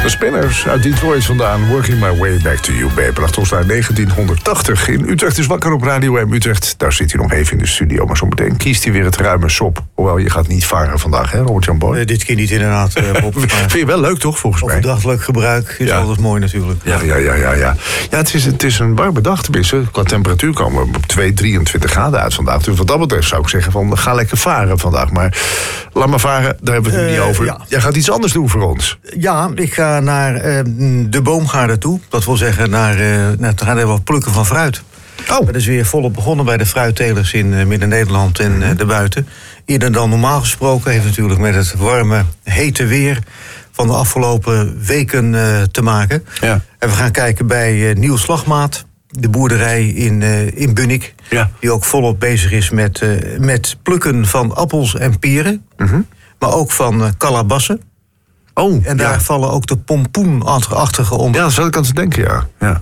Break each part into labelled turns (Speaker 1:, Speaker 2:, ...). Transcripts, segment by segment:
Speaker 1: De Spinners uit Detroit vandaan. Working my way back to you, babe. Bracht ons naar 1980. In Utrecht is wakker op Radio M Utrecht. Daar zit hij nog even in de studio. Maar zometeen kiest hij weer het ruime sop. Hoewel, je gaat niet varen vandaag, hè, Robert-Jan Boy?
Speaker 2: Dit keer niet inderdaad, Bob.
Speaker 1: Vind je wel leuk, toch, volgens mij?
Speaker 2: Overdachtelijk gebruik is altijd mooi natuurlijk.
Speaker 1: Ja. Ja, het is een warme dag, tenminste. Qua temperatuur komen we op 23 graden uit vandaag. Dus wat dat betreft zou ik zeggen van, ga lekker varen vandaag. Maar laat maar varen, daar hebben we het nu niet over. Ja. Jij gaat iets anders doen voor ons. Ja,
Speaker 2: ik ga naar de boomgaarden toe. Dat wil zeggen naar het plukken van fruit.
Speaker 1: Oh.
Speaker 2: Dat is weer volop begonnen bij de fruittelers in Midden-Nederland en daarbuiten. Eerder dan normaal gesproken. Heeft natuurlijk met het warme, hete weer van de afgelopen weken te maken.
Speaker 1: Ja.
Speaker 2: En we gaan kijken bij Nieuw Slagmaat, de boerderij in Bunnik.
Speaker 1: Ja.
Speaker 2: Die ook volop bezig is met plukken van appels en peren.
Speaker 1: Mm-hmm.
Speaker 2: Maar ook van kalabassen.
Speaker 1: Oh,
Speaker 2: En daar vallen ook de pompoenachtige onder.
Speaker 1: Ja, dat zou ik aan te denken, ja.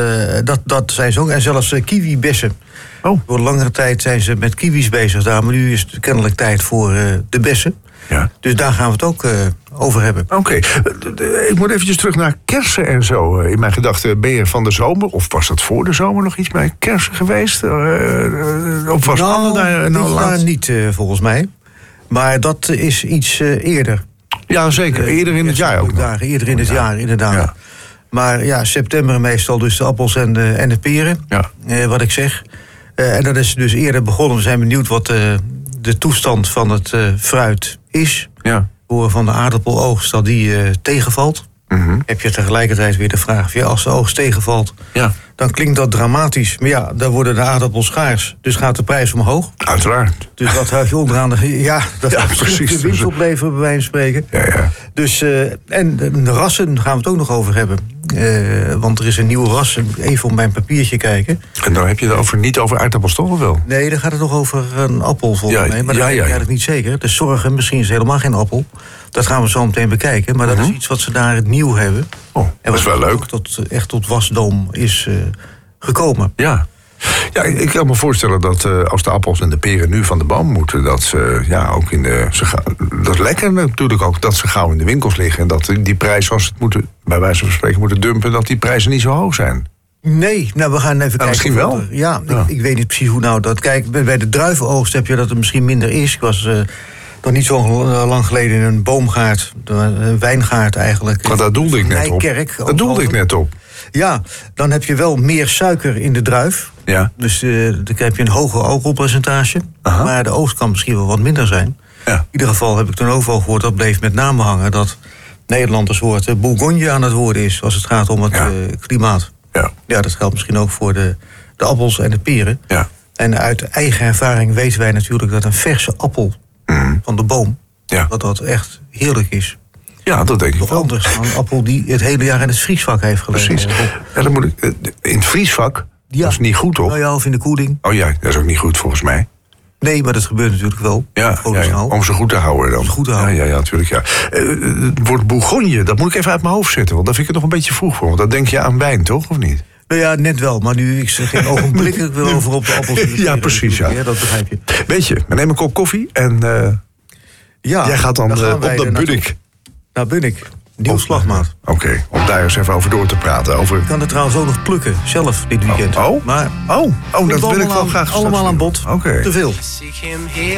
Speaker 2: Dat zijn ze ook. En zelfs kiwibessen.
Speaker 1: Oh.
Speaker 2: Voor langere tijd zijn ze met kiwis bezig daar. Maar nu is het kennelijk tijd voor de bessen.
Speaker 1: Ja.
Speaker 2: Dus daar gaan we het ook over hebben.
Speaker 1: Oké. Ik moet eventjes terug naar kersen en zo. In mijn gedachten, ben je van de zomer, of was dat voor de zomer nog iets bij kersen geweest? Of was Anne daar nou laat?
Speaker 2: Niet, volgens mij. Maar dat is iets eerder.
Speaker 1: Ja, zeker. Eerder in het jaar ook.
Speaker 2: Eerder in het jaar, inderdaad.
Speaker 1: Ja.
Speaker 2: Maar ja, september meestal dus de appels en de peren.
Speaker 1: Ja.
Speaker 2: Wat ik zeg. En dat is dus eerder begonnen. We zijn benieuwd wat de toestand van het fruit is.
Speaker 1: Ja.
Speaker 2: We horen van de aardappeloogst dat die tegenvalt.
Speaker 1: Mm-hmm.
Speaker 2: Heb je tegelijkertijd weer de vraag, ja, als de oogst tegenvalt,
Speaker 1: Ja.
Speaker 2: dan klinkt dat dramatisch. Maar ja, dan worden de aardappels schaars. Dus gaat de prijs omhoog.
Speaker 1: Uiteraard.
Speaker 2: Dus wat houdt je onderaan de... Ja, dat gaat
Speaker 1: precies.
Speaker 2: de winst opleveren, bij wijze van spreken.
Speaker 1: Ja.
Speaker 2: Dus, en de rassen gaan we het ook nog over hebben. Want er is een nieuw ras. Even op mijn papiertje kijken.
Speaker 1: En dan heb je het niet over aardappels, toch of wel?
Speaker 2: Nee, dan gaat het nog over een appel volgens mij. Maar dat weet ik niet zeker. De zorgen, misschien is het helemaal geen appel. Dat gaan we zo meteen bekijken. Maar dat is iets wat ze daar nieuw hebben.
Speaker 1: Oh, dat is wel leuk.
Speaker 2: Echt tot wasdom is gekomen.
Speaker 1: Ja. Ja, ik kan me voorstellen dat als de appels en de peren nu van de boom moeten, dat ze ook dat is lekker natuurlijk ook, dat ze gauw in de winkels liggen. En dat die prijs, als het moeten, bij wijze van spreken, moeten dumpen, dat die prijzen niet zo hoog zijn.
Speaker 2: Nee, nou we gaan even kijken.
Speaker 1: Misschien wel.
Speaker 2: Ik weet niet precies hoe nou dat. Kijk, bij de druivenoogst heb je dat het misschien minder is. Ik was nog niet zo lang geleden in een boomgaard, een wijngaard eigenlijk.
Speaker 1: Maar daar doelde ik net op. Daar doelde ik net op.
Speaker 2: Ja, dan heb je wel meer suiker in de druif.
Speaker 1: Ja.
Speaker 2: Dus dan heb je een hoger alcoholpercentage.
Speaker 1: Aha.
Speaker 2: Maar de oogst kan misschien wel wat minder zijn.
Speaker 1: Ja.
Speaker 2: In ieder geval heb ik toen overal gehoord, dat bleef met name hangen, dat Nederland een soort Bourgogne aan het worden is als het gaat om het klimaat. Ja, dat geldt misschien ook voor de appels en de peren.
Speaker 1: Ja.
Speaker 2: En uit eigen ervaring weten wij natuurlijk dat een verse appel van de boom, dat echt heerlijk is.
Speaker 1: Ja, dat denk ik
Speaker 2: Toch
Speaker 1: wel.
Speaker 2: anders dan een appel die het hele jaar in het vriesvak heeft gelegen.
Speaker 1: Precies. En dan moet ik, in het vriesvak, dat is niet goed, toch?
Speaker 2: Nou ja, of in de koeling.
Speaker 1: Oh ja, dat is ook niet goed volgens mij.
Speaker 2: Nee, maar dat gebeurt natuurlijk wel.
Speaker 1: Ja, om ze goed te houden dan.
Speaker 2: Goed te houden.
Speaker 1: Ja, natuurlijk, ja. Het woord Bourgogne, dat moet ik even uit mijn hoofd zetten. Want daar vind ik het nog een beetje vroeg voor. Want dan denk je aan wijn, toch? Of niet?
Speaker 2: Nou ja, net wel. Maar nu, ik zeg geen ogenblikkelijk wil over op de appels.
Speaker 1: Ja, precies, ja.
Speaker 2: Ja, dat begrijp je.
Speaker 1: Weet je, we nemen een kop koffie en jij gaat dan op naar Bunnik.
Speaker 2: Naar Bunnik. Nieuw Slagmaat.
Speaker 1: Oké, om daar eens even over door te praten.
Speaker 2: Ik kan het trouwens ook nog plukken, zelf, dit weekend.
Speaker 1: Oh,
Speaker 2: maar
Speaker 1: dat wil ik wel graag.
Speaker 2: Allemaal aan bod.
Speaker 1: Oké.
Speaker 2: Te veel.